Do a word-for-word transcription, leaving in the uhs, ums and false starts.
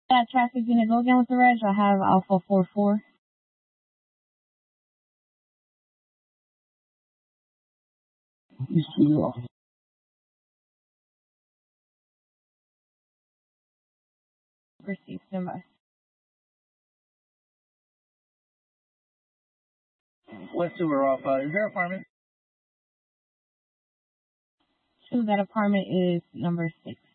That traffic unit, go again with the reg. I have Alpha four four. You see you all. Received, stand by. West Sewer off. Uh, is there an apartment? Two, that apartment is number six.